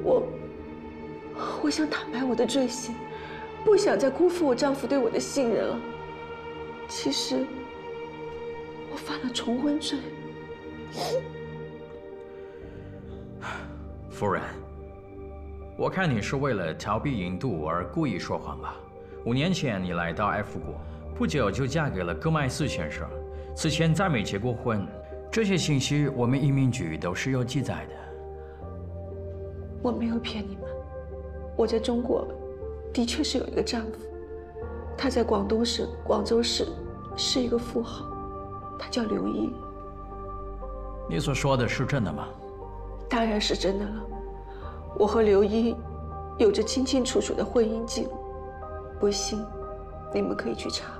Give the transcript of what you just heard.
我想坦白我的罪行，不想再辜负我丈夫对我的信任了。其实我犯了重婚罪。 夫人，我看你是为了逃避引渡而故意说谎吧？5年前你来到 F 国，不久就嫁给了戈麦斯先生，此前再没结过婚。这些信息我们移民局都是有记载的。 我没有骗你们，我在中国的确是有一个丈夫，他在广东省广州市是一个富豪，他叫刘一。 你所说的是真的吗？ 当然是真的了。我和刘一有着清清楚楚的婚姻记录，不信你们可以去查。